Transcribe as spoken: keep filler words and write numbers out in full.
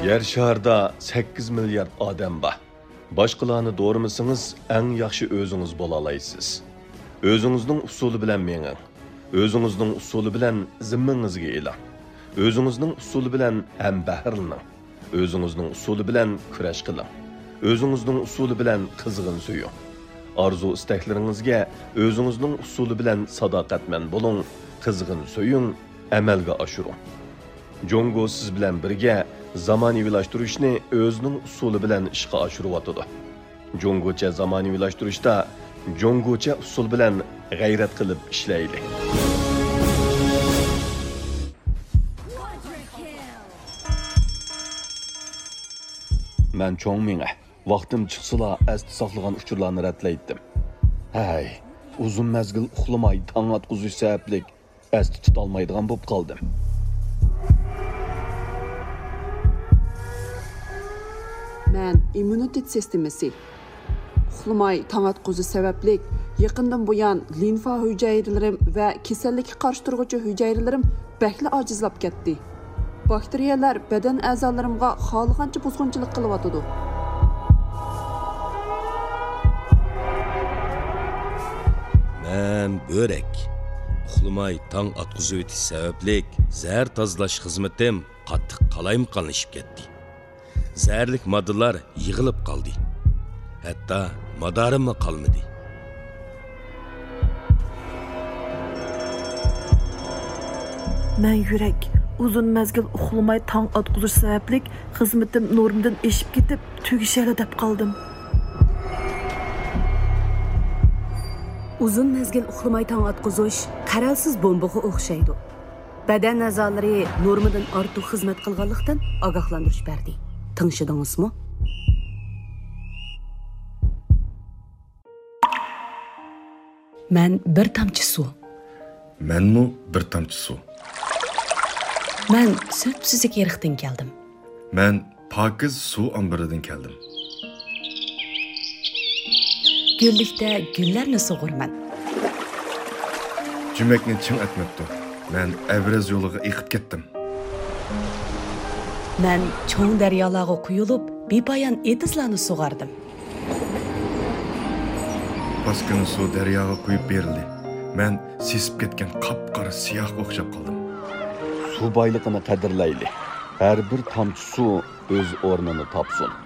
Yer şarda sakkiz milyard odam bor. Boshqalarni do'rimisingiz, eng yaxshi o'zingiz bo'la olasiz. O'zingizning usuli bilan menging. O'zingizning usuli bilan zimmangizga eling. O'zingizning usuli bilan ham bahrlaning. O'zingizning usuli bilan kurash qiling. O'zingizning usuli bilan qizg'in suying. Arzu istaklaringizga o'zingizning usuli bilan sadoqatman bo'ling, qizg'in suying, amalga oshiring. Jongo siz bilan birga zamonaviylashtirishni o'zining usuli bilan ishga oshiryotdi. Jongocha zamonaviylashtirishda jongocha usul bilan g'ayrat qilib ishlaylik. Men cho'ng menga vaqtim chiqsala asti saqlagan uchurlarni ratlaydim. Hay, uzun mazgil uxlamay tong atquzish sababli asti tutolmaydigan bo'lib qoldim. Men immunitet sistemasi uxlamay tong atquzish sababli yaqindan buyon limfa hujayralarim va kasallikka qarshi turuvchi hujayralarim bakli ojizlab ketdi. Bakteriyalar badan a'zolarimga xohlagancha buzg'unchilik qilyotdi. Men börek. Uxlamay tong atquzish o'tish sababli zahar tozalash xizmatim qattiq qalaymqanlashib ketdi. Zərlik moddalar yığılıb qaldı. Hətta madarim qalmadı. Mən yürək uzun məzgil uxlamay tong atquzish sababli xizmatim normdan eşib ketib tugishali deb qaldım. Uzun mezgil uxlamay tong atquzish qaralsiz bombaga o'xshaydi. Badan a'zolari normadan ortiq xizmat qilganlikdan ogohlantirish berdi. Tanışdыңызmı? Ben bir tamçı su. Menmi bir tamçı su. Ben söpsüzlük yerikten geldim. Ben pakiz su ambiridan keldim. Güllikte güllerni soğurman. Cümekni çim etmekti. Ben evrez yoluga eqib ketdim. Ben çoğun deryalarga quyulup bepayan etizlarni soğardım. Baskını su deryaga quyup berildi. Ben sesip ketken qapqara siyah o'xshab qoldim. Su boyligini qadrlaylik. Har bir tomchi suv o'z o'rnini topsin.